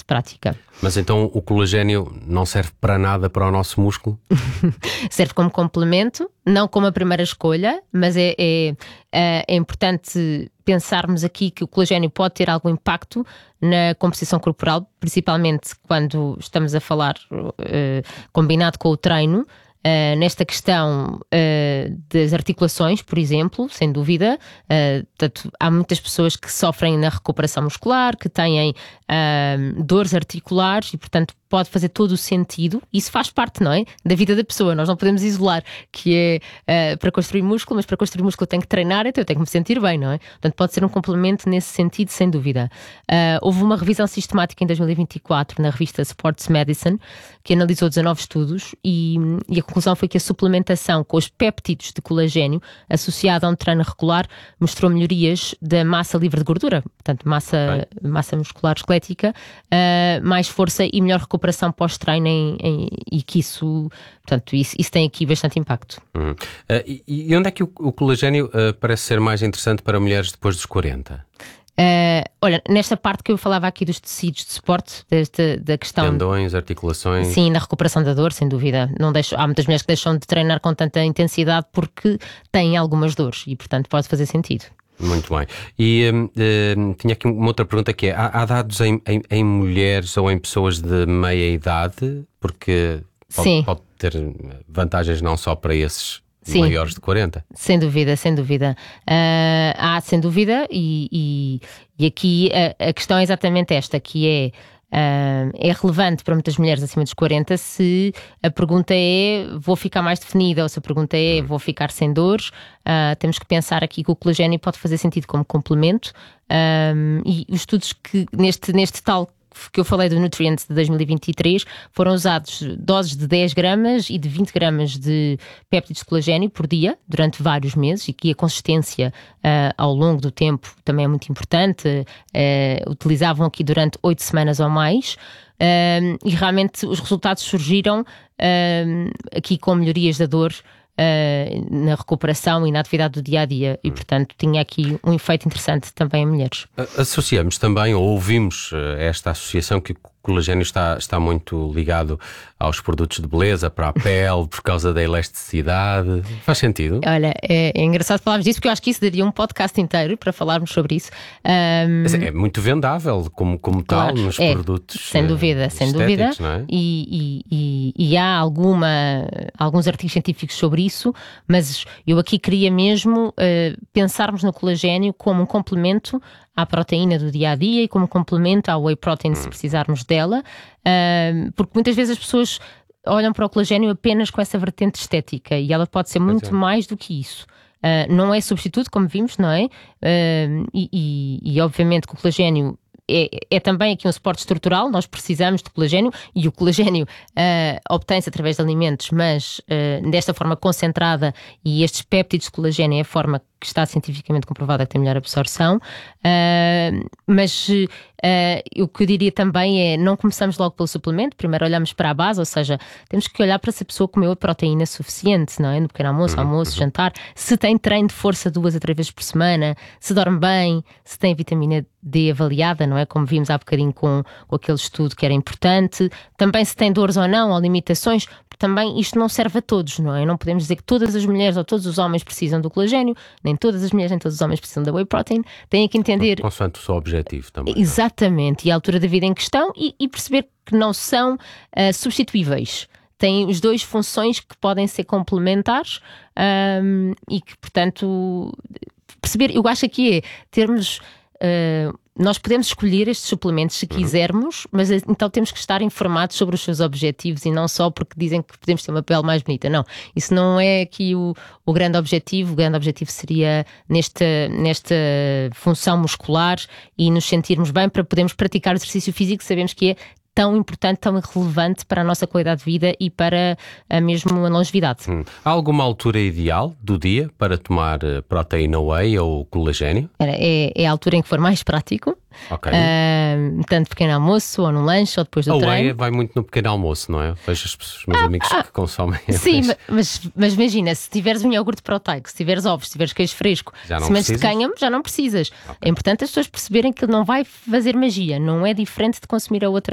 parte prática. Mas então o colagênio não serve para nada para o nosso músculo? Serve como complemento, não como a primeira escolha, mas é importante pensarmos aqui que o colagênio pode ter algum impacto na composição corporal, principalmente quando estamos a falar combinado com o treino. Nesta questão das articulações, por exemplo, sem dúvida, portanto, há muitas pessoas que sofrem na recuperação muscular, que têm dores articulares e, portanto, pode fazer todo o sentido. Isso faz parte, não é? Da vida da pessoa. Nós não podemos isolar que é para construir músculo, mas para construir músculo eu tenho que treinar, então eu tenho que me sentir bem, não é? Portanto, pode ser um complemento nesse sentido, sem dúvida. Houve uma revisão sistemática em 2024 na revista Sports Medicine, que analisou 19 estudos e a conclusão foi que a suplementação com os péptidos de colagênio associada a um treino regular mostrou melhorias da massa livre de gordura, portanto, massa muscular esquelética, mais força e melhor recuperação pós-treino e que isso tem aqui bastante impacto. E onde é que o colagênio parece ser mais interessante para mulheres depois dos 40? Olha, nesta parte que eu falava aqui dos tecidos de suporte, da questão... Tendões, articulações... Sim, na recuperação da dor, sem dúvida. Há muitas mulheres que deixam de treinar com tanta intensidade porque têm algumas dores e, portanto, pode fazer sentido. Muito bem. E tinha aqui uma outra pergunta que é: há dados em mulheres ou em pessoas de meia idade? Porque pode ter vantagens não só para esses maiores de 40? Sem dúvida, sem dúvida. Há sem dúvida e aqui a questão é exatamente esta, que é relevante para muitas mulheres acima dos 40 se a pergunta é vou ficar mais definida ou se a pergunta é vou ficar sem dores. Temos que pensar aqui que o colagênio pode fazer sentido como complemento e os estudos que neste tal que eu falei do Nutrients de 2023 foram usados doses de 10 gramas e de 20 gramas de péptidos de colagênio por dia durante vários meses e que a consistência ao longo do tempo também é muito importante. Utilizavam aqui durante 8 semanas ou mais e realmente os resultados surgiram aqui com melhorias da dor na recuperação e na atividade do dia-a-dia e, portanto, tinha aqui um efeito interessante também em mulheres. Associamos também, ou ouvimos esta associação que o colagênio está muito ligado aos produtos de beleza, para a pele, por causa da elasticidade. Faz sentido? Olha, é engraçado falarmos disso porque eu acho que isso daria um podcast inteiro para falarmos sobre isso. É muito vendável como claro, tal nos produtos sem dúvida, sem dúvida. Não é? E há alguns artigos científicos sobre isso, mas eu aqui queria mesmo pensarmos no colagênio como um complemento à proteína do dia-a-dia e como complemento à whey protein se precisarmos dela, porque muitas vezes as pessoas olham para o colagênio apenas com essa vertente estética e ela pode ser muito mais do que isso. Não é substituto, como vimos, não é? E obviamente que o colagênio é também aqui um suporte estrutural, nós precisamos de colagênio e o colagênio obtém-se através de alimentos, mas desta forma concentrada, e estes péptidos de colagênio é a forma que está cientificamente comprovada que tem melhor absorção, mas o que eu diria também é não começamos logo pelo suplemento, primeiro olhamos para a base, ou seja, temos que olhar para se a pessoa comeu a proteína suficiente, não é? No pequeno almoço, jantar, se tem treino de força 2 a 3 vezes por semana, se dorme bem, se tem vitamina D avaliada, não é? Como vimos há bocadinho com aquele estudo que era importante, também se tem dores ou não, ou limitações. Também isto não serve a todos, não é? Não podemos dizer que todas as mulheres ou todos os homens precisam do colagênio, nem todas as mulheres nem todos os homens precisam da whey protein. Têm que entender... Consoante o seu objetivo também. Exatamente, e a altura da vida em questão e perceber que não são substituíveis. Têm os dois funções que podem ser complementares e que, portanto, perceber, eu acho que é termos... nós podemos escolher estes suplementos se quisermos, mas então temos que estar informados sobre os seus objetivos e não só porque dizem que podemos ter uma pele mais bonita. Não, isso não é aqui o grande objetivo. O grande objetivo seria nesta função muscular e nos sentirmos bem para podermos praticar o exercício físico que sabemos que é tão importante, tão relevante para a nossa qualidade de vida e para mesmo a longevidade. Há alguma altura ideal do dia para tomar proteína whey ou colagênio? É a altura em que for mais prático. Okay. Tanto pequeno almoço ou no lanche ou depois do treino. A whey vai muito no pequeno almoço, não é? Vejo os meus amigos que consomem. Sim, mas imagina, se tiveres um iogurte proteico, se tiveres ovos, se tiveres queijo fresco, sementes de cânhamo, já não precisas. Okay. É importante as pessoas perceberem que não vai fazer magia, não é diferente de consumir a outra